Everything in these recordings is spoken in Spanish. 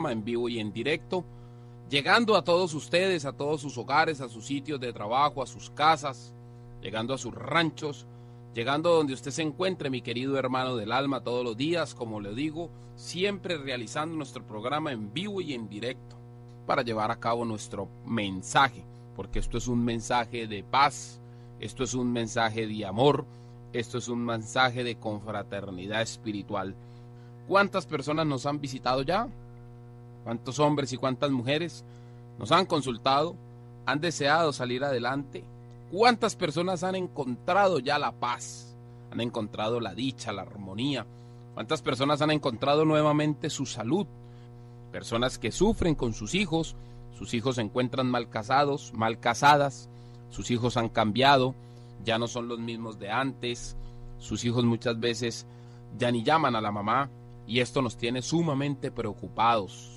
programa en vivo y en directo, llegando a todos ustedes, a todos sus hogares, a sus sitios de trabajo, a sus casas, llegando a sus ranchos, llegando donde usted se encuentre, mi querido hermano del alma, todos los días, como le digo, siempre realizando nuestro programa en vivo y en directo para llevar a cabo nuestro mensaje, porque esto es un mensaje de paz, esto es un mensaje de amor, esto es un mensaje de confraternidad espiritual. ¿Cuántas personas nos han visitado ya? ¿Cuántos hombres y cuántas mujeres nos han consultado, han deseado salir adelante? ¿Cuántas personas han encontrado ya la paz? Han encontrado la dicha, la armonía. ¿Cuántas personas han encontrado nuevamente su salud? Personas que sufren con sus hijos se encuentran mal casados, mal casadas, sus hijos han cambiado, ya no son los mismos de antes, sus hijos muchas veces ya ni llaman a la mamá, y esto nos tiene sumamente preocupados,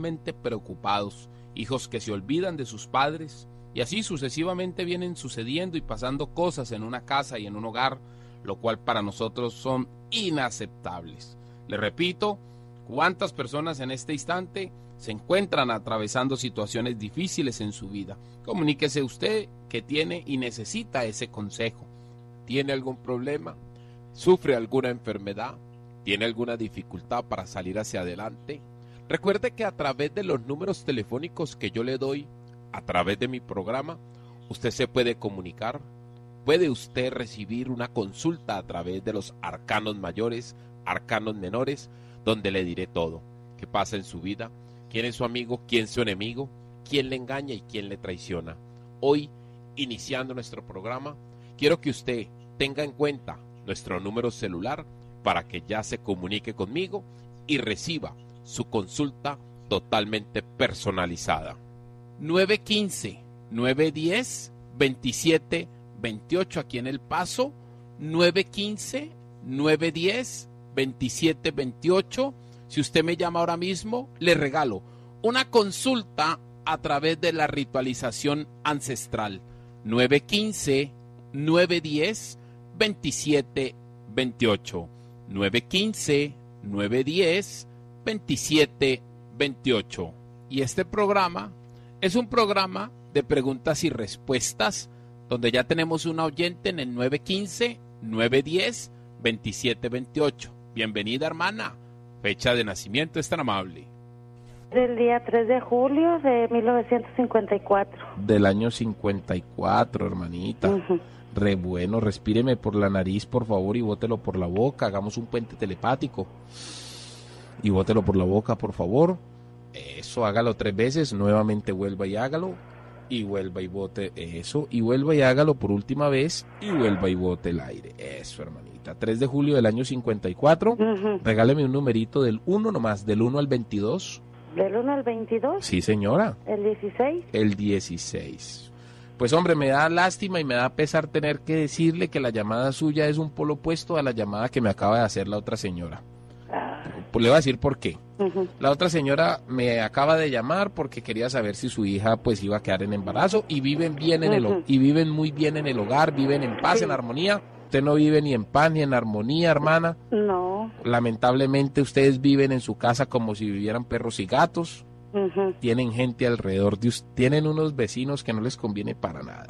hijos que se olvidan de sus padres, y así sucesivamente vienen sucediendo y pasando cosas en una casa y en un hogar, lo cual para nosotros son inaceptables. Le repito, ¿cuántas personas en este instante se encuentran atravesando situaciones difíciles en su vida? Comuníquese usted que tiene y necesita ese consejo. ¿Tiene algún problema? ¿Sufre alguna enfermedad? ¿Tiene alguna dificultad para salir hacia adelante? Recuerde que a través de los números telefónicos que yo le doy, a través de mi programa, usted se puede comunicar. Puede usted recibir una consulta a través de los arcanos mayores, arcanos menores, donde le diré todo. ¿Qué pasa en su vida? ¿Quién es su amigo? ¿Quién es su enemigo? ¿Quién le engaña y quién le traiciona? Hoy, iniciando nuestro programa, quiero que usted tenga en cuenta nuestro número celular para que ya se comunique conmigo y reciba su consulta totalmente personalizada. 915-910-2728 aquí en El Paso, 915-910-2728. Si usted me llama ahora mismo, le regalo una consulta a través de la ritualización ancestral. 915-910-2728. 915-910-2728. Y este programa es un programa de preguntas y respuestas, donde ya tenemos una oyente en el 915-910-2728. Bienvenida, hermana. Fecha de nacimiento es tan amable. Del día 3 de julio de 1954. Del año 54, hermanita. Re bueno, respíreme por la nariz, por favor, y bótelo por la boca. Hagamos un puente telepático. Y bótelo por la boca, por favor. Eso, hágalo 3 veces, nuevamente vuelva y hágalo. Y vuelva y bote eso. Y vuelva y hágalo por última vez. Y vuelva y bote el aire. Eso, hermanita. 3 de julio del año 54. Regáleme un numerito del 1 nomás, del 1 al 22. ¿Del 1 al 22? Sí, señora. ¿El 16? El 16. Pues hombre, me da lástima y me da pesar tener que decirle que la llamada suya es un polo opuesto a la llamada que me acaba de hacer la otra señora. Pues le voy a decir por qué. La otra señora me acaba de llamar porque quería saber si su hija pues iba a quedar en embarazo, y viven bien y viven muy bien en el hogar, viven en paz, en armonía. Usted no vive ni en paz ni en armonía, hermana. No. Lamentablemente ustedes viven en su casa como si vivieran perros y gatos. Tienen gente alrededor de ustedes, tienen unos vecinos que no les conviene para nada.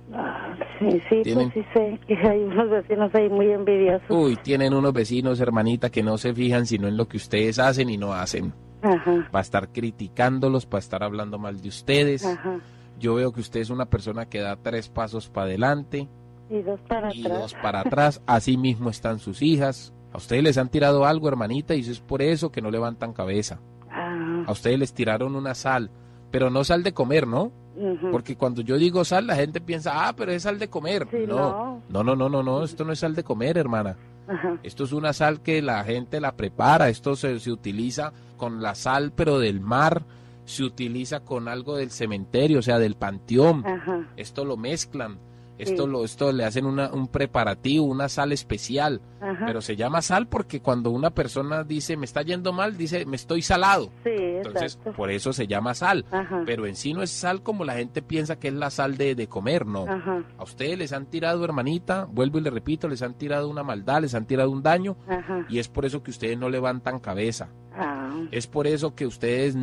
Sí, pues sí sé que hay unos vecinos ahí muy envidiosos. Uy, tienen unos vecinos, hermanita, que no se fijan sino en lo que ustedes hacen y no hacen. Para estar criticándolos, para estar hablando mal de ustedes. Yo veo que usted es una persona que da 3 pasos para adelante y 2 para atrás. Así mismo están sus hijas. A ustedes les han tirado algo, hermanita, y eso es por eso que no levantan cabeza. A ustedes les tiraron una sal, pero no sal de comer, ¿no? Porque cuando yo digo sal, la gente piensa, pero es sal de comer. Sí, no, esto no es sal de comer, hermana. Esto es una sal que la gente la prepara. Esto se utiliza con la sal, pero del mar. Se utiliza con algo del cementerio, o sea, del panteón. Esto lo mezclan. Esto le hacen un preparativo, una sal especial. Pero se llama sal porque cuando una persona dice me está yendo mal, dice me estoy salado. Entonces, por eso se llama sal. Pero en sí no es sal como la gente piensa que es la sal de comer, no. A ustedes les han tirado, hermanita, vuelvo y le repito, les han tirado una maldad, les han tirado un daño. Y es por eso que ustedes no levantan cabeza. Es por eso que ustedes